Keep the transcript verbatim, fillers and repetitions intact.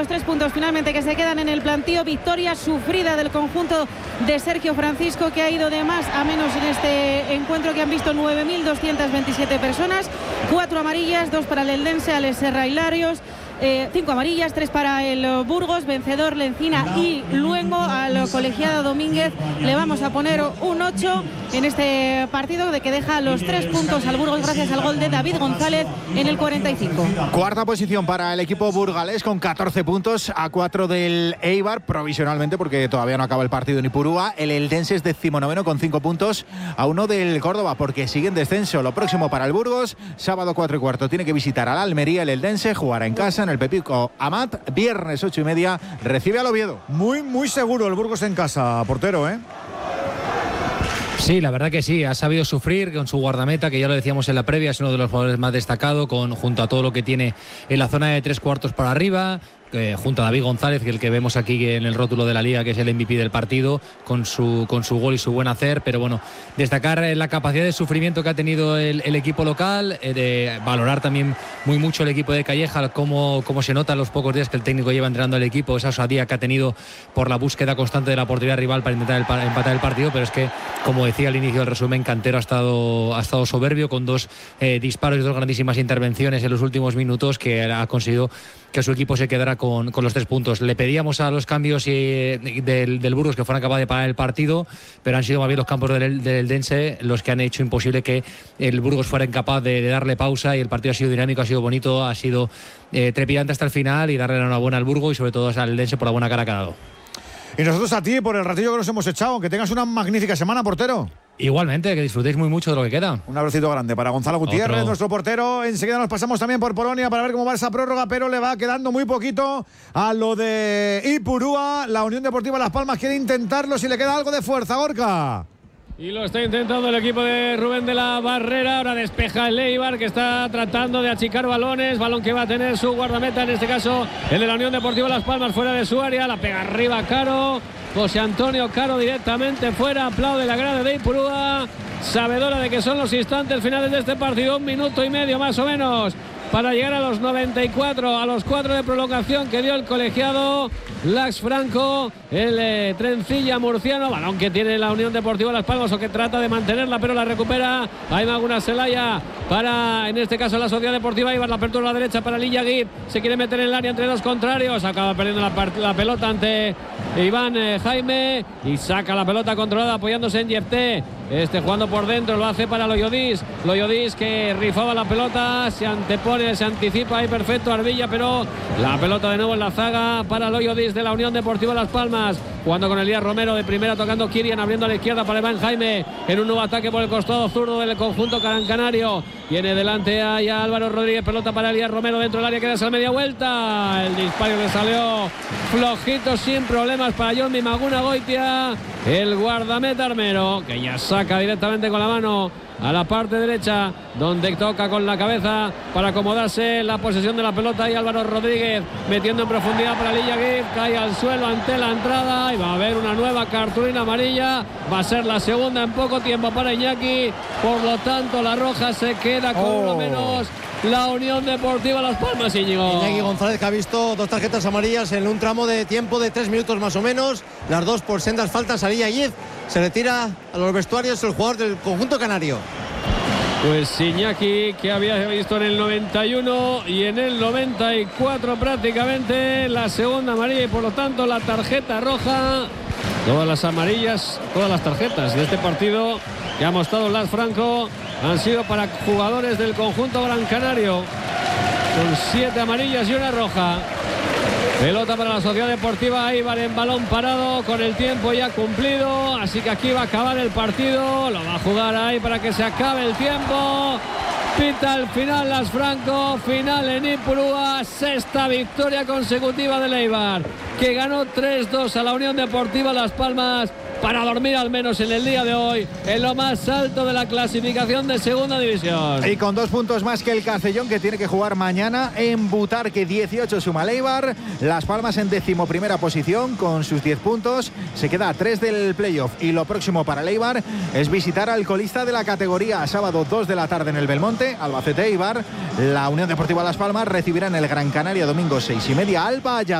los tres puntos finalmente que se quedan en el plantío. Victoria sufrida del conjunto de Sergio Francisco, que ha ido de más a menos en este encuentro, que han visto nueve mil doscientas veintisiete personas, cuatro amarillas, dos para el Eldense, Alex Serra y Larios. Eh, cinco amarillas, tres para el Burgos, vencedor Lencina y Luengo. Al colegiado Domínguez le vamos a poner un ocho en este partido, de que deja los tres puntos al Burgos gracias al gol de David González en el cuarenta y cinco. Cuarta posición para el equipo burgalés con catorce puntos, a cuatro del Eibar provisionalmente, porque todavía no acaba el partido en Ipurúa. El Eldense es decimonoveno con cinco puntos, a uno del Córdoba, porque sigue en descenso. Lo próximo para el Burgos, sábado cuatro y cuarto tiene que visitar al Almería. El Eldense jugará en casa en el Pepico Amat, viernes ocho y media recibe al Oviedo. Muy, muy seguro el Burgos en casa, portero, ¿eh? Sí, la verdad que sí, ha sabido sufrir con su guardameta, que ya lo decíamos en la previa, es uno de los jugadores más destacados, con, junto a todo lo que tiene en la zona de tres cuartos para arriba. Eh, junto a David González, que el que vemos aquí en el rótulo de la liga, que es el M V P del partido, con su, con su gol y su buen hacer. Pero bueno, destacar la capacidad de sufrimiento que ha tenido el, el equipo local, eh, de valorar también muy mucho el equipo de Calleja, cómo, cómo se nota en los pocos días que el técnico lleva entrenando al equipo, esa osadía que ha tenido por la búsqueda constante de la portería rival para intentar el, para empatar el partido. Pero es que, como decía al inicio del resumen, Cantero ha estado, ha estado soberbio, con dos eh, disparos y dos grandísimas intervenciones en los últimos minutos, que ha conseguido que su equipo se quedara con, con los tres puntos. Le pedíamos a los cambios y, del, del Burgos que fueran capaces de parar el partido, pero han sido más bien los campos del, del Eldense los que han hecho imposible que el Burgos fuera incapaz de, de darle pausa, y el partido ha sido dinámico, ha sido bonito, ha sido eh, trepidante hasta el final, y darle la enhorabuena al Burgos y sobre todo al Eldense por la buena cara que ha dado. Y nosotros a ti por el ratillo que nos hemos echado. Que tengas una magnífica semana, portero. Igualmente, que disfrutéis muy mucho de lo que queda. Un abracito grande para Gonzalo Gutiérrez, Otro. nuestro portero. Enseguida nos pasamos también por Polonia para ver cómo va esa prórroga, pero le va quedando muy poquito a lo de Ipurúa. La Unión Deportiva Las Palmas quiere intentarlo si le queda algo de fuerza, Gorka. Y lo está intentando el equipo de Rubén de la Barrera. Ahora despeja el Eibar, que está tratando de achicar balones. Balón que va a tener su guardameta, en este caso el de la Unión Deportiva Las Palmas, fuera de su área. La pega arriba Caro. José Antonio Caro directamente fuera. Aplaude la grada de Ipurúa, sabedora de que son los instantes finales de este partido. Un minuto y medio más o menos para llegar a los noventa y cuatro, a los cuatro de prolongación que dio el colegiado Lax Franco, el eh, trencilla murciano. Balón que tiene la Unión Deportiva Las Palmas, o que trata de mantenerla, pero la recupera Hay Maguna Celaya para, en este caso, la Sociedad Deportiva Eibar. La apertura a la derecha para Lilla Guip, se quiere meter en el área entre dos contrarios, acaba perdiendo la, la pelota ante Iván eh, Jaime, y saca la pelota controlada apoyándose en Yefté. Este jugando por dentro, lo hace para Loyodis. Loyodis, que rifaba la pelota, se antepone, se anticipa ahí perfecto Arbilla, pero la pelota de nuevo en la zaga para Loyodis de la Unión Deportiva Las Palmas. Jugando con Elías Romero de primera, tocando Kirian, abriendo a la izquierda para Iván Jaime, en un nuevo ataque por el costado zurdo del conjunto canario. Tiene delante a ya Álvaro Rodríguez, pelota para Elías Romero dentro del área, queda esa media vuelta. El disparo le salió flojito, sin problemas para Jonmi Maguna Goitia, el guardameta armero, que ya saca directamente con la mano a la parte derecha, donde toca con la cabeza para acomodarse la posesión de la pelota, y Álvaro Rodríguez metiendo en profundidad para Lilla Guif, cae al suelo ante la entrada, y va a haber una nueva cartulina amarilla. Va a ser la segunda en poco tiempo para Iñaki, por lo tanto la roja se queda con oh. uno menos la Unión Deportiva Las Palmas. Íñigo Iñaki González, que ha visto dos tarjetas amarillas en un tramo de tiempo de tres minutos más o menos, las dos por sendas faltas. Lilla Guif se retira a los vestuarios el jugador del conjunto canario. Pues Iñaki, que había visto en el noventa y uno y en el noventa y cuatro prácticamente la segunda amarilla, y por lo tanto la tarjeta roja. Todas las amarillas, todas las tarjetas de este partido que ha mostrado Lax Franco han sido para jugadores del conjunto gran canario, con siete amarillas y una roja. Pelota para la Sociedad Deportiva Eibar en balón parado, con el tiempo ya cumplido, así que aquí va a acabar el partido. Lo va a jugar ahí para que se acabe el tiempo. Pita el final Lax Franco, final en Ipurúa, sexta victoria consecutiva del Eibar, que ganó tres dos a la Unión Deportiva Las Palmas, para dormir al menos en el día de hoy en lo más alto de la clasificación de segunda división. Y con dos puntos más que el Castellón, que tiene que jugar mañana en Butarque. Dieciocho suma el Eibar. Las Palmas en decimoprimera posición con sus diez puntos, se queda a tres del playoff, y lo próximo para el Eibar es visitar al colista de la categoría. Sábado dos de la tarde en el Belmonte, Albacete Eibar. La Unión Deportiva Las Palmas recibirá en el Gran Canaria domingo seis y media al Valladolid.